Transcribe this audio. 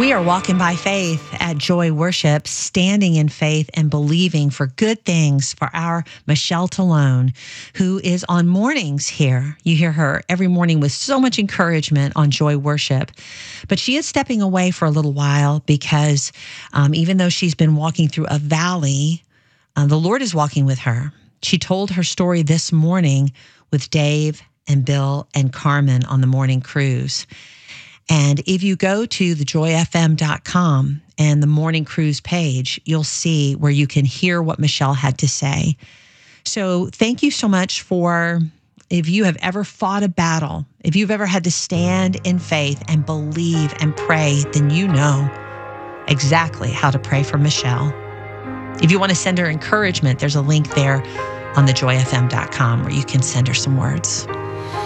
We are walking by faith at Joy Worship, standing in faith and believing for good things for our Michelle Talone, who is on mornings here. You hear her every morning with so much encouragement on Joy Worship. But she is stepping away for a little while because even though she's been walking through a valley, the Lord is walking with her. She told her story this morning with Dave and Bill and Carmen on the morning cruise. And if you go to thejoyfm.com and the morning cruise page, you'll see where you can hear what Michelle had to say. So thank you so much for, if you have ever fought a battle, if you've ever had to stand in faith and believe and pray, then you know exactly how to pray for Michelle. If you want to send her encouragement, there's a link there on thejoyfm.com where you can send her some words.